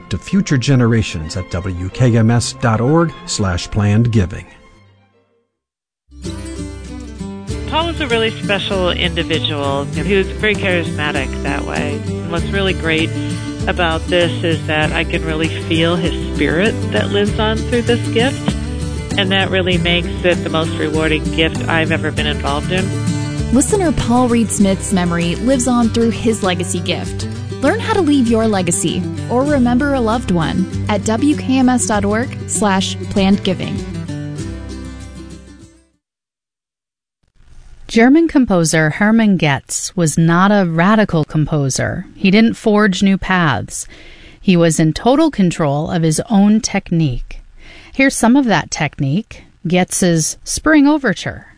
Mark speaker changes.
Speaker 1: to future generations at wkms.org/plannedgiving.
Speaker 2: Paul was a really special individual. He was very charismatic that way. And what's really great about this is that I can really feel his spirit that lives on through this gift, and that really makes it the most rewarding gift I've ever been involved in.
Speaker 3: Listener Paul Reed Smith's memory lives on through his legacy gift. Learn how to leave your legacy or remember a loved one at wkms.org/plannedgiving.
Speaker 4: German composer Hermann Goetz was not a radical composer. He didn't forge new paths. He was in total control of his own technique. Here's some of that technique, Goetz's Spring Overture.